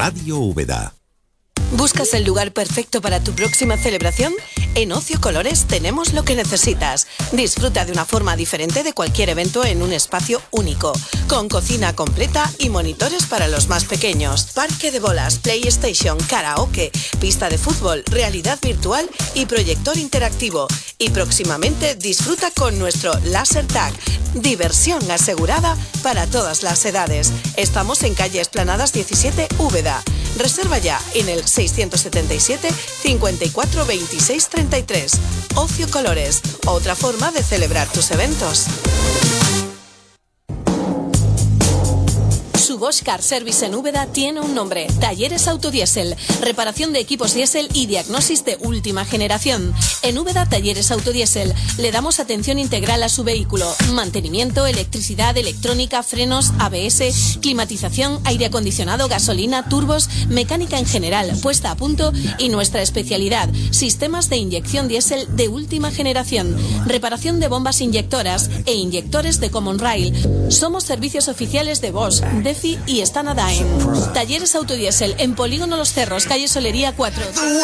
Radio Úbeda. ¿Buscas el lugar perfecto para tu próxima celebración? En Ocio Colores tenemos lo que necesitas. Disfruta de una forma diferente de cualquier evento en un espacio único, con cocina completa y monitores para los más pequeños, parque de bolas, PlayStation, karaoke, pista de fútbol, realidad virtual y proyector interactivo. Y próximamente disfruta con nuestro Laser Tag. Diversión asegurada para todas las edades. Estamos en calle Esplanadas 17, Úbeda. Reserva ya en el 677 54 26 33. Ocio Colores, otra forma de celebrar tus eventos. Su Bosch Car Service en Úbeda tiene un nombre: Talleres Autodiesel. Reparación de equipos diésel y diagnosis de última generación. En Úbeda, Talleres Autodiesel. Le damos atención integral a su vehículo: mantenimiento, electricidad, electrónica, frenos, ABS, climatización, aire acondicionado, gasolina, turbos, mecánica en general, puesta a punto y nuestra especialidad: sistemas de inyección diésel de última generación, reparación de bombas inyectoras e inyectores de Common Rail. Somos servicios oficiales de Bosch, DEFI y Stannadain. Talleres Autodiesel en Polígono Los Cerros, calle Solería 4.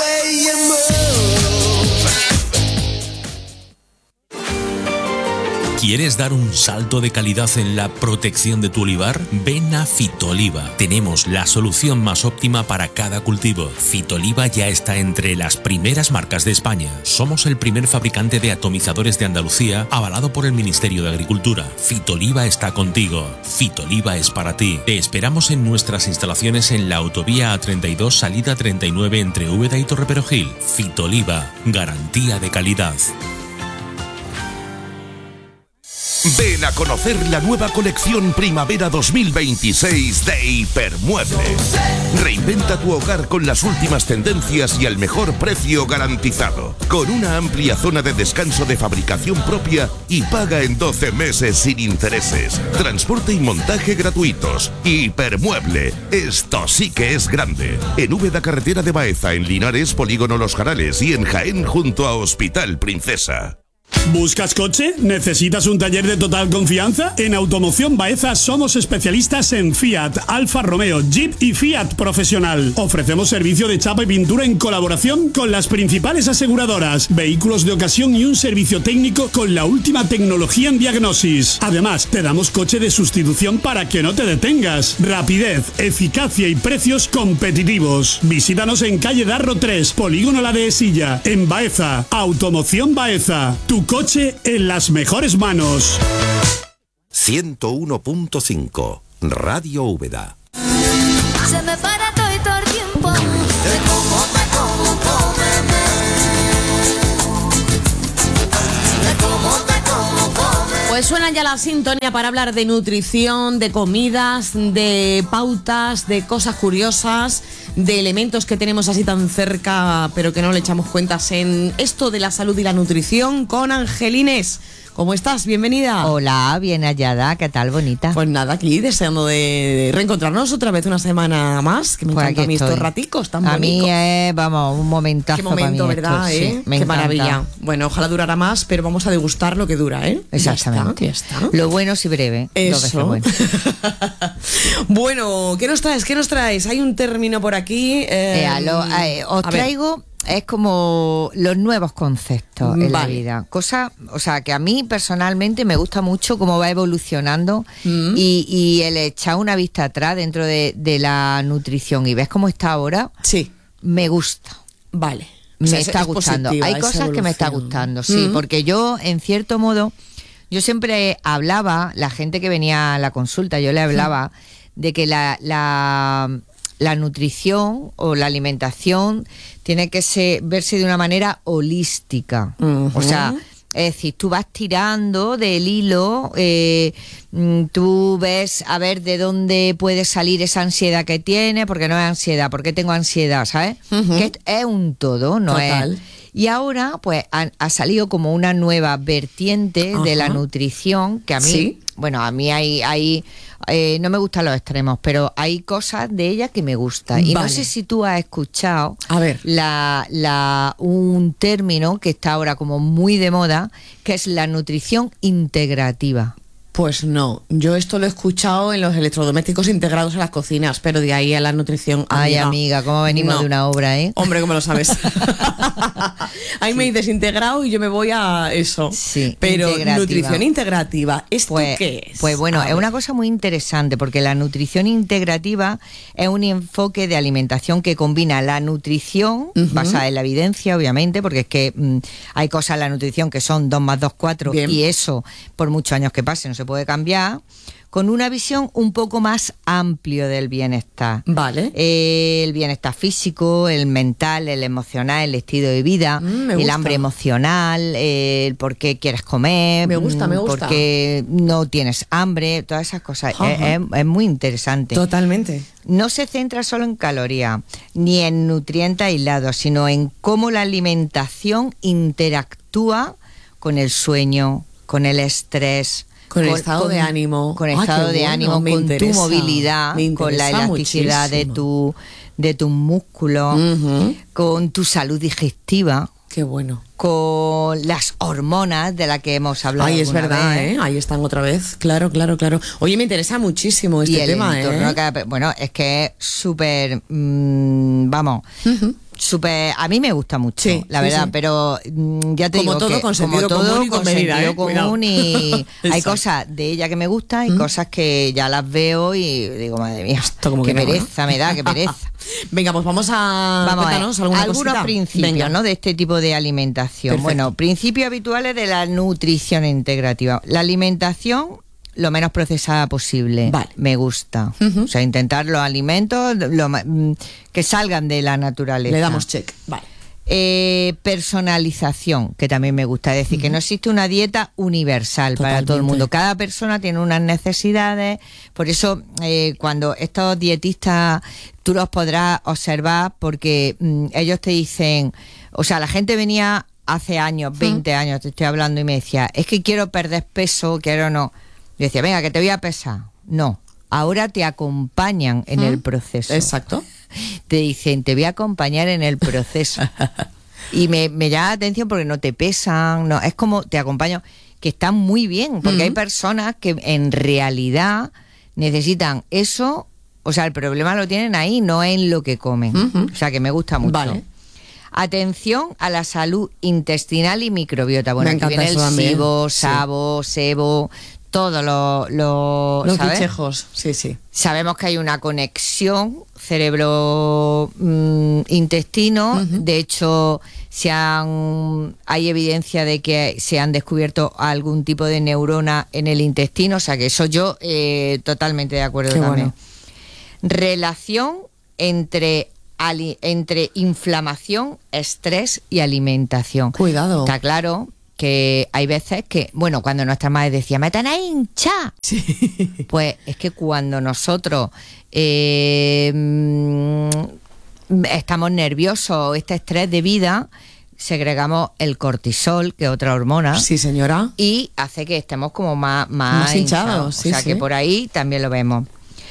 ¿Quieres dar un salto de calidad en la protección de tu olivar? Ven a Fitoliva. Tenemos la solución más óptima para cada cultivo. Fitoliva ya está entre las primeras marcas de España. Somos el primer fabricante de atomizadores de Andalucía, avalado por el Ministerio de Agricultura. Fitoliva está contigo. Fitoliva es para ti. Te esperamos en nuestras instalaciones en la autovía A32, salida 39 entre Úbeda y Torreperogil. Fitoliva, garantía de calidad. Ven a conocer la nueva colección Primavera 2026 de Hipermueble. Reinventa tu hogar con las últimas tendencias y al mejor precio garantizado. Con una amplia zona de descanso de fabricación propia y paga en 12 meses sin intereses. Transporte y montaje gratuitos. Hipermueble. Esto sí que es grande. En Úbeda, carretera de Baeza, en Linares, Polígono Los Jarales y en Jaén, junto a Hospital Princesa. ¿Buscas coche? ¿Necesitas un taller de total confianza? En Automoción Baeza somos especialistas en Fiat, Alfa Romeo, Jeep y Fiat Profesional. Ofrecemos servicio de chapa y pintura en colaboración con las principales aseguradoras, vehículos de ocasión y un servicio técnico con la última tecnología en diagnosis. Además, te damos coche de sustitución para que no te detengas. Rapidez, eficacia y precios competitivos. Visítanos en calle Darro 3, Polígono La Dehesilla, en Baeza. Automoción Baeza. Tu coche en las mejores manos. 101.5 Radio Úbeda. Se me para todo el tiempo. Te como, cómeme. Te como, Pues suena ya la sintonía para hablar de nutrición, de comidas, de pautas, de cosas curiosas, de elementos que tenemos así tan cerca pero que no le echamos cuentas en esto de la salud y la nutrición con Angelines. ¿Cómo estás? Bienvenida. Hola, bien hallada. ¿Qué tal, bonita? Pues nada, aquí deseando de reencontrarnos otra vez una semana más, que me Pues encantan a mí estos raticos tan bonitos. A mí vamos, un momentazo. Qué momento, para mí ¿verdad? esto, sí, Qué maravilla. Bueno, ojalá durara más, pero vamos a degustar lo que dura, ¿eh? Exactamente. Ya está. Lo bueno si breve. Eso. Bueno. Bueno, ¿qué nos traes? ¿Qué nos traes? Hay un término por aquí. Os traigo... Es como los nuevos conceptos en la vida. Cosa, o sea, que a mí personalmente me gusta mucho cómo va evolucionando y el echar una vista atrás dentro de la nutrición y ves cómo está ahora. Sí. Me gusta. Vale. Me está gustando. Hay cosas que me está gustando, sí, porque yo, en cierto modo, yo siempre hablaba, la gente que venía a la consulta, yo le hablaba de que la nutrición o la alimentación tiene que verse de una manera holística. O sea, es decir, tú vas tirando del hilo, tú ves a ver de dónde puede salir esa ansiedad que tiene, porque no es ansiedad, porque tengo ansiedad, ¿sabes? Que es un todo, no Total. es... Y ahora, pues, ha salido como una nueva vertiente de la nutrición, que a mí, ¿sí? Bueno, a mí hay no me gustan los extremos, pero hay cosas de ella que me gustan. Y no sé si tú has escuchado un término que está ahora como muy de moda, que es la nutrición integrativa. Pues no, yo esto lo he escuchado en los electrodomésticos integrados en las cocinas, pero de ahí a la nutrición... Ay, amiga, cómo venimos de una obra, ¿eh? Hombre, ¿cómo lo sabes? Ahí me dices integrado y yo me voy a eso. Sí, pero integrativa. nutrición integrativa, ¿esto qué es? Pues bueno, es una cosa muy interesante, porque la nutrición integrativa es un enfoque de alimentación que combina la nutrición, basada en la evidencia, obviamente, porque es que hay cosas en la nutrición que son 2 más 2, 4, Bien. Y eso, por muchos años que pasen, no se puede cambiar, con una visión un poco más amplio del bienestar. Vale. El bienestar físico, el mental, el emocional, el estilo de vida, el hambre emocional, el por qué quieres comer, me gusta. por qué no tienes hambre, todas esas cosas. Es muy interesante. Totalmente. No se centra solo en calorías, ni en nutrientes aislados, sino en cómo la alimentación interactúa con el sueño, con el estrés, con el estado de ánimo, con tu movilidad, con la elasticidad muchísimo. de tus músculos, con tu salud digestiva. Qué bueno. Con las hormonas de las que hemos hablado. Ay, es verdad, vez. Ahí están otra vez. Claro. Oye, me interesa muchísimo este tema, Bueno, es que es súper, vamos. Súper, a mí me gusta mucho, la verdad, pero ya te digo que con sentido común y con medida, y hay cosas de ella que me gustan y cosas que ya las veo y digo, madre mía, qué pereza me da, qué pereza. Venga, pues vamos a algunos principios, ¿no? De este tipo de alimentación. Perfecto. Bueno, principios habituales de la nutrición integrativa. La alimentación lo menos procesada posible. Vale. Me gusta. O sea, intentar los alimentos que salgan de la naturaleza. Le damos check. Vale. Personalización, que también me gusta. Es decir, que no existe una dieta universal para todo el mundo. Cada persona tiene unas necesidades. Por eso, cuando estos dietistas, tú los podrás observar porque ellos te dicen, o sea, la gente venía hace años, 20 años, te estoy hablando, y me decía, es que quiero perder peso, quiero no. Yo decía, venga, que te voy a pesar. No, ahora te acompañan en el proceso. Exacto. Te dicen, te voy a acompañar en el proceso. Y me llama la atención porque no te pesan, no, es como te acompaño, que está muy bien, porque hay personas que en realidad necesitan eso, o sea, el problema lo tienen ahí, no en lo que comen. O sea, que me gusta mucho. Vale. Atención a la salud intestinal y microbiota. Bueno, aquí viene el SIBO, SABO, SEBO, todos los ¿sabes? Bichejos, sí. Sabemos que hay una conexión cerebro-intestino. De hecho, hay evidencia de que se han descubierto algún tipo de neurona en el intestino. O sea, que eso yo totalmente de acuerdo. Qué también. Bueno. Relación entre inflamación, estrés y alimentación. Cuidado. Está claro que hay veces que, bueno, cuando nuestra madre decía, me tenéis hinchada. Sí. Pues es que cuando nosotros estamos nerviosos, este estrés de vida, segregamos el cortisol, que es otra hormona. Sí, señora. Y hace que estemos como más hinchados. Sí, o sea, que por ahí también lo vemos.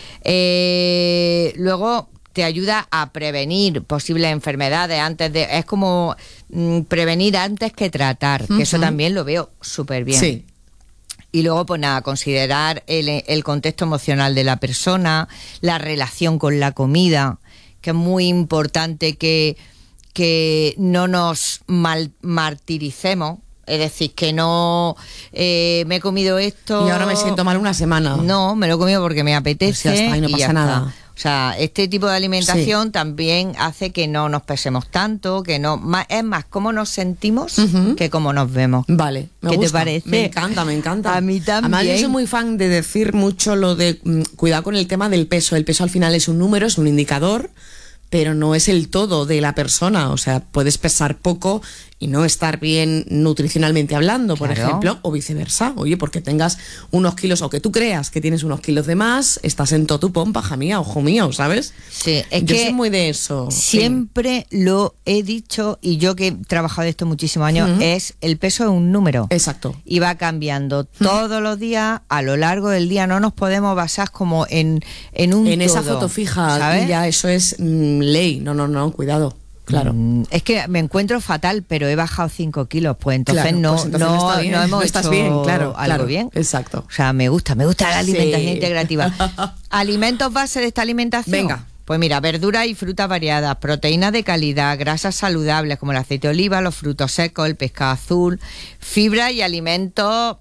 Luego te ayuda a prevenir posibles enfermedades es como prevenir antes que tratar, que eso también lo veo súper bien. Sí. Y luego, pues nada, considerar el contexto emocional de la persona, la relación con la comida, que es muy importante que no nos martiricemos. Es decir, que no me he comido esto y ahora me siento mal una semana. No, me lo he comido porque me apetece. Pues ya está, y no pasa nada. O sea, este tipo de alimentación también hace que no nos pesemos tanto, es más cómo nos sentimos que cómo nos vemos. Vale, ¿Qué te parece? Me encanta. A mí también. Además, yo soy muy fan de decir mucho lo de cuidado con el tema del peso. El peso al final es un número, es un indicador, pero no es el todo de la persona. O sea, puedes pesar poco y no estar bien nutricionalmente hablando, por ejemplo, o viceversa. Oye, porque tengas unos kilos o que tú creas que tienes unos kilos de más, estás en todo tu pompa, paja mía, ojo mío, ¿sabes? Sí, es yo que soy muy de eso. Siempre lo he dicho, y yo que he trabajado de esto muchísimos años, es el peso es un número. Exacto. Y va cambiando todos los días, a lo largo del día. No nos podemos basar como en un en todo, esa foto fija, ¿sabes? Y ya eso es ley. No, cuidado. Claro. Es que me encuentro fatal, pero he bajado 5 kilos, pues entonces no hemos estás hecho bien, algo bien. Exacto. O sea, me gusta la alimentación integrativa. Alimentos base de esta alimentación. Venga. Pues mira, verduras y frutas variadas, proteínas de calidad, grasas saludables como el aceite de oliva, los frutos secos, el pescado azul, fibra y alimentos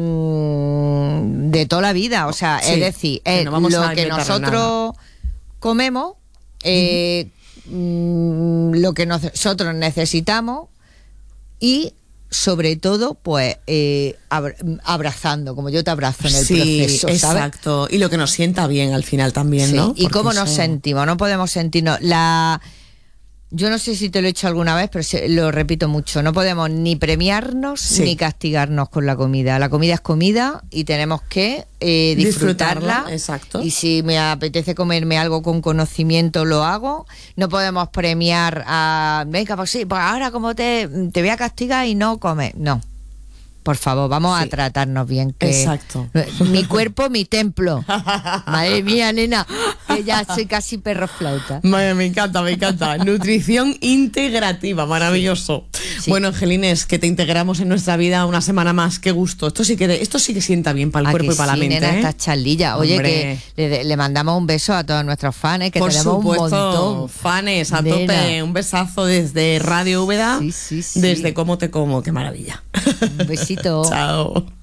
de toda la vida. O sea, es decir, lo que nosotros comemos, lo que nosotros necesitamos y sobre todo pues abrazando, como yo te abrazo en el proceso, ¿sabes? Exacto, y lo que nos sienta bien al final también, ¿no? Y cómo nos sentimos, no podemos sentirnos yo no sé si te lo he dicho alguna vez, pero lo repito mucho, no podemos ni premiarnos ni castigarnos con la comida. La comida es comida y tenemos que disfrutarla. Exacto. Y si me apetece comerme algo con conocimiento, lo hago. No podemos premiar venga, pues sí, pues ahora como te voy a castigar y no comes. No. Por favor, vamos a tratarnos bien. Exacto. Mi cuerpo, mi templo. Madre mía, nena, que ya soy casi perro flauta. Me encanta. Nutrición integrativa, maravilloso. Sí. Bueno, Angelines, que te integramos en nuestra vida una semana más. Qué gusto. Esto sí que sienta bien para el cuerpo y para la mente. Nena, esta charlilla. Oye, que le mandamos un beso a todos nuestros fans, que por tenemos supuesto, un montón. Fanes a tope. Un besazo desde Radio Úbeda. Sí. Desde Cómo Te Como. Qué maravilla. Un besito. Chao.